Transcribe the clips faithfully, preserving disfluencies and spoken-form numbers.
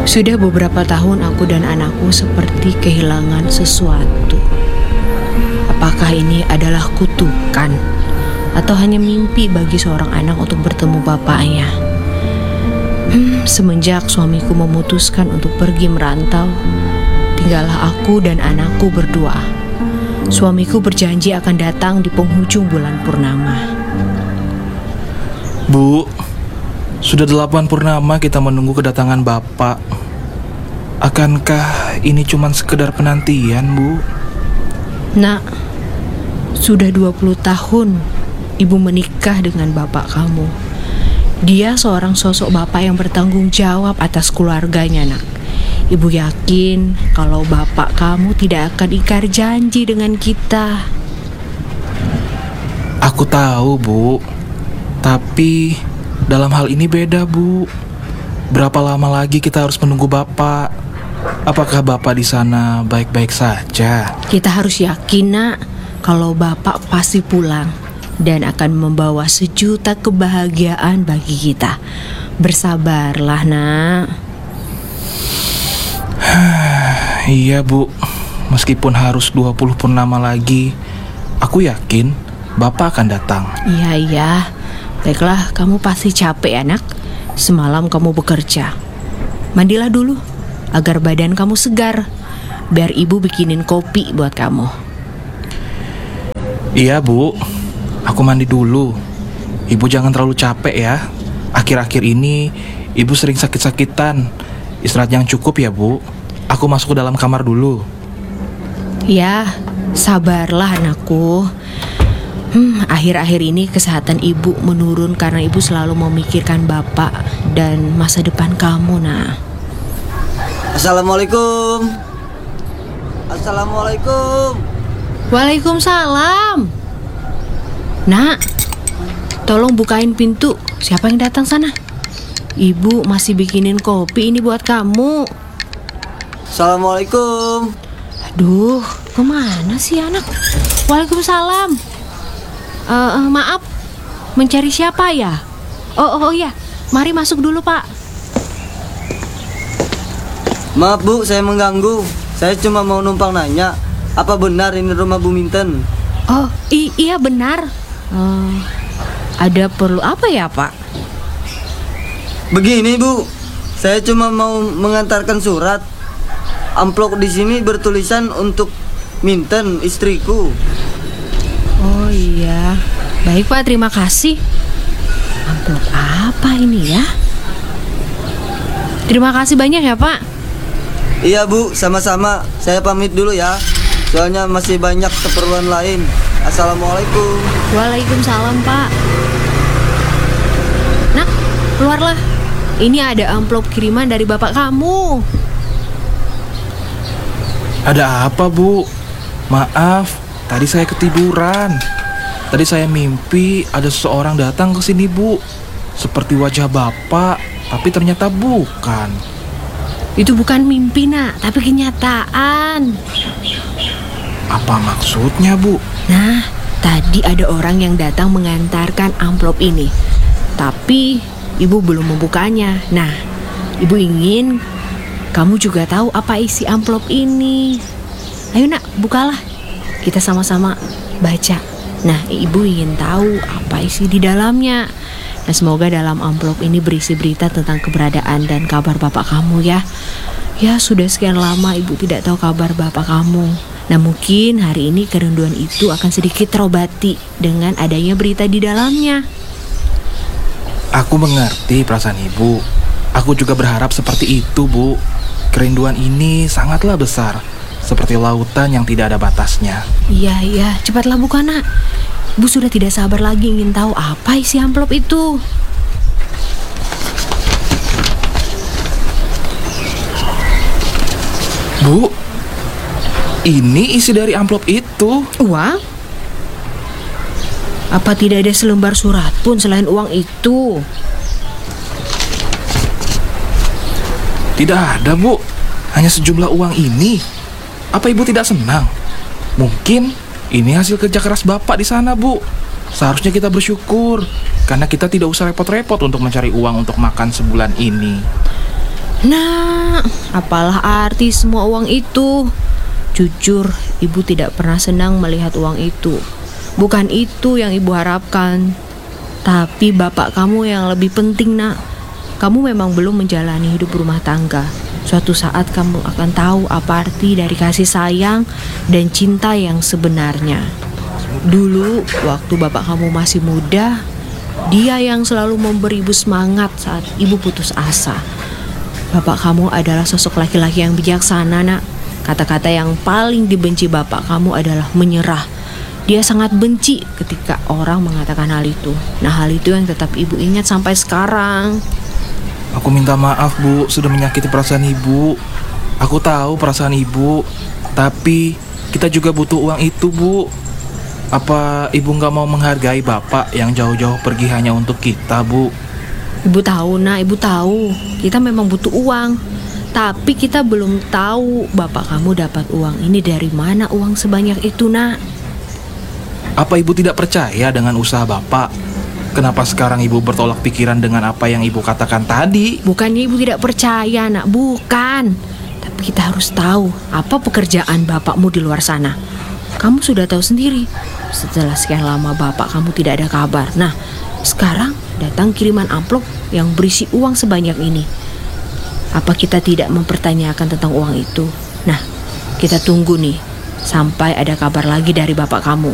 Sudah beberapa tahun aku dan anakku seperti kehilangan sesuatu. Apakah ini adalah kutukan atau hanya mimpi bagi seorang anak untuk bertemu bapaknya? Hmm, semenjak suamiku memutuskan untuk pergi merantau, tinggallah aku dan anakku berdua. Suamiku berjanji akan datang di penghujung bulan purnama. Bu, sudah delapan purnama kita menunggu kedatangan Bapak. Akankah ini cuma sekedar penantian, Bu? Nak, sudah dua puluh tahun ibu menikah dengan bapak kamu. Dia seorang sosok bapak yang bertanggung jawab atas keluarganya, nak. Ibu yakin kalau bapak kamu tidak akan ingkar janji dengan kita. Aku tahu, Bu. Tapi dalam hal ini beda, Bu. Berapa lama lagi kita harus menunggu Bapak? Apakah Bapak di sana baik-baik saja? Kita harus yakin, nak, kalau bapak pasti pulang dan akan membawa sejuta kebahagiaan bagi kita. Bersabarlah, nak. Iya, Bu. Meskipun harus dua puluh purnama lagi, aku yakin Bapak akan datang. Iya, iya. Baiklah, kamu pasti capek, anak. Semalam kamu bekerja. Mandilah dulu agar badan kamu segar. Biar ibu bikinin kopi buat kamu. Iya, Bu. Aku mandi dulu. Ibu jangan terlalu capek ya. Akhir-akhir ini ibu sering sakit-sakitan. Istirahat yang cukup ya, Bu. Aku masuk ke dalam kamar dulu. Ya, sabarlah anakku. Hmm, akhir-akhir ini kesehatan ibu menurun karena ibu selalu memikirkan bapak dan masa depan kamu, nah. Assalamualaikum. Assalamualaikum. Waalaikumsalam. Nak, tolong bukain pintu. Siapa yang datang sana? Ibu masih bikinin kopi ini buat kamu. Assalamualaikum. Aduh, kemana sih anak? Waalaikumsalam. uh, uh, Maaf, mencari siapa ya? Oh, oh, oh ya, mari masuk dulu, Pak. Maaf, Bu, saya mengganggu. Saya cuma mau numpang nanya, apa benar ini rumah Bu Minten? Oh, i- iya benar. uh, Ada perlu apa ya, Pak? Begini, Bu. Saya cuma mau mengantarkan surat. Amplop di sini bertulisan untuk Minten, istriku. Oh iya. Baik, Pak, terima kasih. Amplop apa ini ya? Terima kasih banyak ya, Pak. Iya, Bu, sama-sama. Saya pamit dulu ya. Soalnya masih banyak keperluan lain. Assalamualaikum. Waalaikumsalam, Pak. Nak, keluarlah. Ini ada amplop kiriman dari bapak kamu. Ada apa, Bu? Maaf, tadi saya ketiduran. Tadi saya mimpi ada seseorang datang ke sini, Bu. Seperti wajah Bapak, tapi ternyata bukan. Itu bukan mimpi, nak, tapi kenyataan. Apa maksudnya, Bu? Nah, tadi ada orang yang datang mengantarkan amplop ini. Tapi ibu belum membukanya. Nah, ibu ingin kamu juga tahu apa isi amplop ini. Ayo, nak, bukalah. Kita sama-sama baca. Nah, ibu ingin tahu apa isi di dalamnya. Nah, semoga dalam amplop ini berisi berita tentang keberadaan dan kabar bapak kamu ya. Ya, sudah sekian lama ibu tidak tahu kabar bapak kamu. Nah, mungkin hari ini kerinduan itu akan sedikit terobati dengan adanya berita di dalamnya. Aku mengerti perasaan Ibu. Aku juga berharap seperti itu, Bu. Kerinduan ini sangatlah besar, seperti lautan yang tidak ada batasnya. Iya, iya, cepatlah buka, nak. Ibu sudah tidak sabar lagi ingin tahu apa isi amplop itu. Bu, ini isi dari amplop itu. Uang? Apa tidak ada selembar surat pun selain uang itu? Tidak ada, Bu. Hanya sejumlah uang ini. Apa Ibu tidak senang? Mungkin ini hasil kerja keras Bapak di sana, Bu. Seharusnya kita bersyukur, karena kita tidak usah repot-repot untuk mencari uang untuk makan sebulan ini. Nah, apalah arti semua uang itu? Jujur, ibu tidak pernah senang melihat uang itu. Bukan itu yang ibu harapkan. Tapi bapak kamu yang lebih penting, nak. Kamu memang belum menjalani hidup rumah tangga. Suatu saat kamu akan tahu apa arti dari kasih sayang dan cinta yang sebenarnya. Dulu, waktu bapak kamu masih muda, dia yang selalu memberi ibu semangat saat ibu putus asa. Bapak kamu adalah sosok laki-laki yang bijaksana, nak. Kata-kata yang paling dibenci bapak kamu adalah menyerah. Dia sangat benci ketika orang mengatakan hal itu. Nah, hal itu yang tetap ibu ingat sampai sekarang. Aku minta maaf, Bu, sudah menyakiti perasaan ibu. Aku tahu perasaan ibu, tapi kita juga butuh uang itu, Bu. Apa ibu nggak mau menghargai bapak yang jauh-jauh pergi hanya untuk kita, Bu? Ibu tahu, nak, ibu tahu. Kita memang butuh uang. Tapi kita belum tahu bapak kamu dapat uang ini dari mana, uang sebanyak itu, nak. Apa ibu tidak percaya dengan usaha bapak? Kenapa sekarang ibu bertolak pikiran dengan apa yang ibu katakan tadi? Bukannya ibu tidak percaya, nak. Bukan. Tapi kita harus tahu apa pekerjaan bapakmu di luar sana. Kamu sudah tahu sendiri. Setelah sekian lama bapak kamu tidak ada kabar. Nah, sekarang datang kiriman amplop yang berisi uang sebanyak ini. Apa kita tidak mempertanyakan tentang uang itu? Nah, kita tunggu nih sampai ada kabar lagi dari bapak kamu.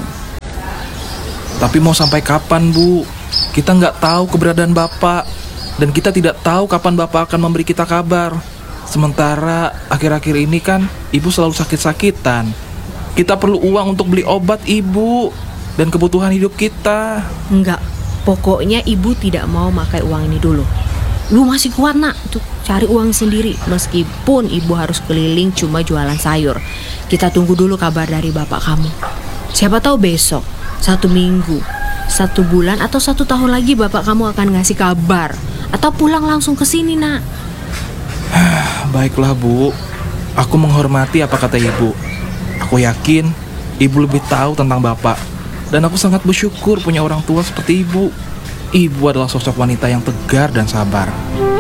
Tapi mau sampai kapan, Bu? Kita nggak tahu keberadaan bapak, dan kita tidak tahu kapan bapak akan memberi kita kabar. Sementara akhir-akhir ini kan ibu selalu sakit-sakitan. Kita perlu uang untuk beli obat ibu dan kebutuhan hidup kita. Enggak, pokoknya ibu tidak mau pakai uang ini dulu. Ibu masih kuat, nak, untuk cari uang sendiri. Meskipun ibu harus keliling cuma jualan sayur. Kita tunggu dulu kabar dari bapak kamu. Siapa tahu besok, satu minggu, satu bulan, atau satu tahun lagi bapak kamu akan ngasih kabar. Atau pulang langsung ke sini, nak. Baiklah, Bu. Aku menghormati apa kata ibu. Aku yakin ibu lebih tahu tentang bapak. Dan aku sangat bersyukur punya orang tua seperti ibu. Ibu adalah sosok wanita yang tegar dan sabar.